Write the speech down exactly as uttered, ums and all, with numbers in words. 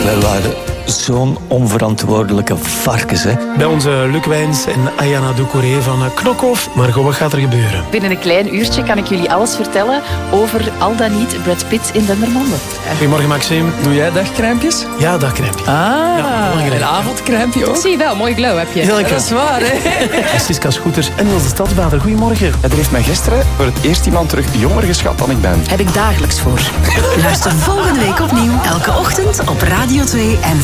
Wij waren zo'n onverantwoordelijke varkens, hè. Bij onze Luc Wijns en Ayana Doucouré van Knokhoff. Margot, wat gaat er gebeuren? Binnen een klein uurtje kan ik jullie alles vertellen over al dan niet Brad Pitt in Dendermonde. Goedemorgen, Maxime. Doe jij dagcrèmpjes? Ja, dagcrèmpje. Ah, Ja, een avondcrèmpje ook? Zie je wel, mooi glow heb je. Heel lekker. Dat is waar, hè? Siska Schoeters en Niels de Stadsbader. Goedemorgen. Er heeft mij gisteren voor het eerst iemand terug jonger geschat dan ik ben. Heb ik dagelijks voor. Luister volgende week opnieuw. Elke ochtend op Radio twee en